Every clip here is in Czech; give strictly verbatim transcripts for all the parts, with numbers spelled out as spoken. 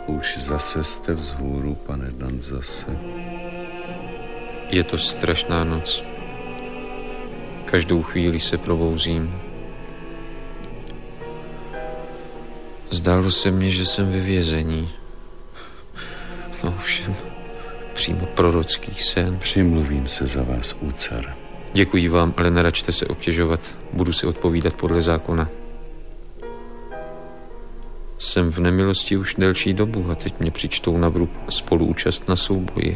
Už zase jste vzhůru, pane Dan, zase. Je to strašná noc. Každou chvíli se probouzím. Zdálo se mně, že jsem ve vězení. No ovšem, přímo prorocký sen. Přimluvím se za vás, úcar. Děkuji vám, ale neračte se obtěžovat. Budu si odpovídat podle zákona. Jsem v nemilosti už delší dobu a teď mě přičtou na vrub spoluúčast na souboji.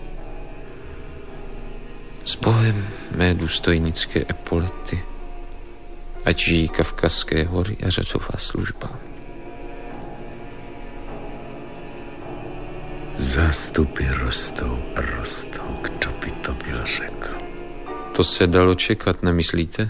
S Bohem mé důstojnické epolety, ať žijí Kavkazské hory a řadová služba. Zástupy rostou a rostou, kdo by to byl řekl. To se dalo čekat, nemyslíte?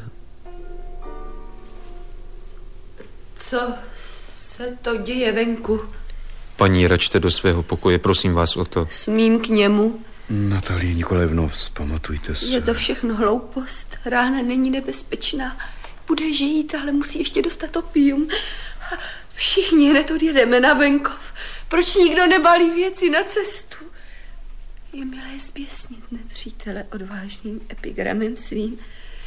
Co se to děje venku? Paní, račte do svého pokoje, prosím vás o to. Smím k němu? Natalie Nikolajevno, vzpamatujte se. Je to všechno hloupost. Rána není nebezpečná. Bude žít, ale musí ještě dostat opium. Všichni hned odjedeme na venkov. Proč nikdo nebalí věci na cestu? Je milé zběsnit nepřítele odvážným epigramem svým.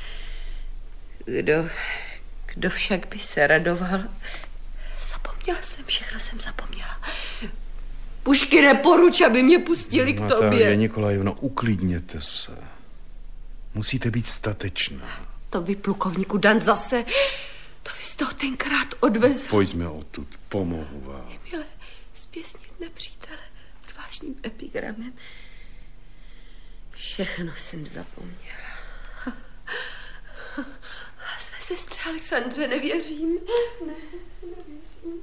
Kdo, kdo však by se radoval? Zapomněla jsem, všechno jsem zapomněla. Pušky, neporuč, aby mě pustili k tobě. Natalie Nikolajevno, uklidněte se. Musíte být statečná. To vy, plukovníku Dan, zase... To vy jste ho tenkrát odvezl. Pojďme odtud, pomohu vám. Je milé zběsnit nepřítele odvážným epigramem. Všechno jsem zapomněla. A své sestře Alexandře nevěřím. Ne, nevěřím.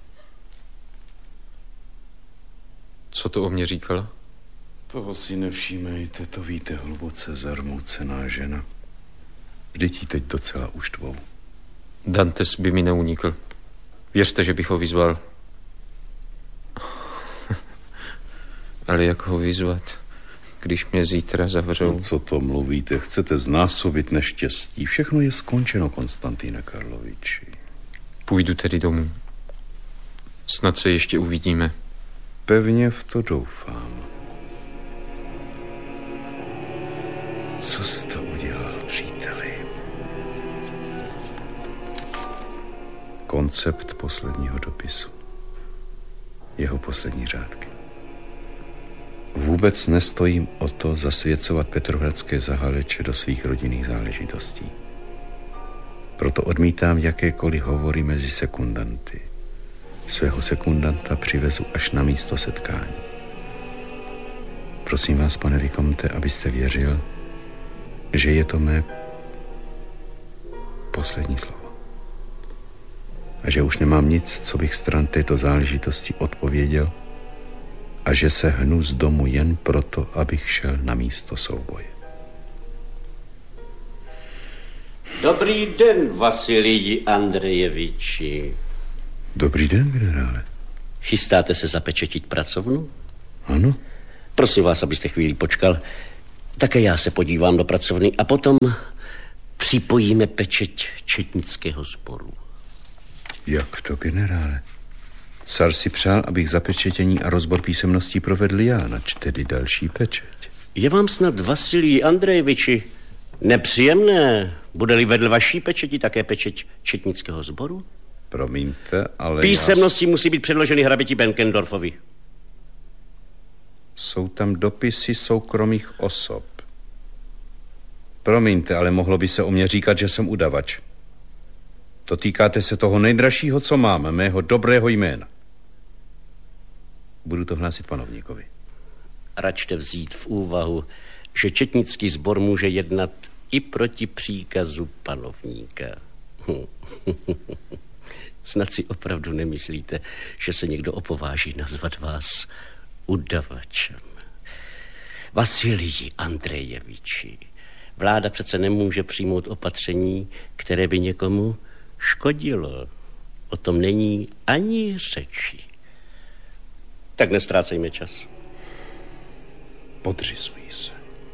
Co to o mě říkala? Toho si nevšímejte, to víte, hluboce zarmoucená žena. Vždyť jí teď docela uštvou. Dantes by mi neunikl. Věřte, že bych ho vyzval. Ale jak ho vyzvat, když mě zítra zavřou? No, co to mluvíte? Chcete znásobit neštěstí. Všechno je skončeno, Konstantine Karloviči. Půjdu tedy domů. Snad se ještě uvidíme. Pevně v to doufám. Co jste udělal, příteli? Koncept posledního dopisu. Jeho poslední řádky. Vůbec nestojím o to zasvěcovat petrohradské zahaleče do svých rodinných záležitostí. Proto odmítám jakékoliv hovory mezi sekundanty. Svého sekundanta přivezu až na místo setkání. Prosím vás, pane Vikomte, abyste věřil, že je to mé poslední slovo. A že už nemám nic, co bych stran této záležitosti odpověděl, a že se hnu z domu jen proto, abych šel na místo souboje. Dobrý den, Vasiliji Andrejeviči. Dobrý den, generále. Chystáte se zapečetit pracovnu? Ano. Prosím vás, abyste chvíli počkal. Také já se podívám do pracovny a potom připojíme pečeť četnického sboru. Jak to, generále? Car si přál, abych zapečetění a rozbor písemností provedl já, nač tedy další pečeť. Je vám snad, Vasilij Andrejeviči, nepříjemné, bude-li vedle vaší pečeti také pečeť četnického sboru? Promiňte, ale Písemnosti já... musí být předloženy hraběti Benkendorfovi. Jsou tam dopisy soukromých osob. Promiňte, ale mohlo by se o mě říkat, že jsem udavač. Dotýkáte se toho nejdražšího, co mám, mého dobrého jména. Budu to hlásit panovníkovi. Račte vzít v úvahu, že četnický sbor může jednat i proti příkazu panovníka. Snad si opravdu nemyslíte, že se někdo opováží nazvat vás udavačem. Vasiliji Andrejeviči, vláda přece nemůže přijmout opatření, které by někomu škodilo. O tom není ani řeči. Tak nestrácejme čas. Podřizují se.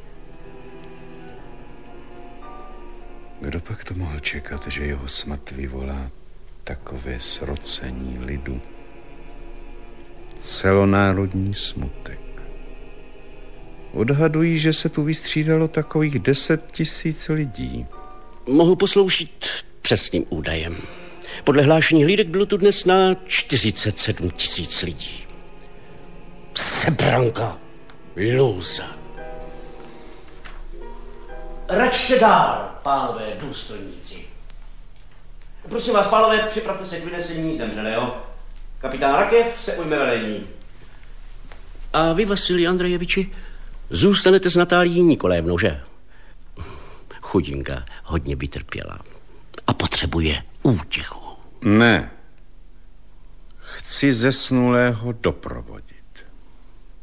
Kdo pak to mohl čekat, že jeho smrt vyvolá takové srocení lidu? celonárodní smutek. Odhadují, že se tu vystřídalo takových deset tisíc lidí. Mohu posloužit přesným údajem. Podle hlášení hlídek bylo tu dnes na čtyřicet sedm tisíc lidí. Sebranka, lůza. Račte dál, pánové důstojníci. Prosím vás, pánové, připravte se k vynesení zemřelého. Kapitán Rakev se ujme velení. A vy, Vasilij Andrejeviči, zůstanete s Natálií Nikolévnou, že? Chudinka hodně by trpěla a potřebuje útěchu. Ne. Chci zesnulého doprovodit.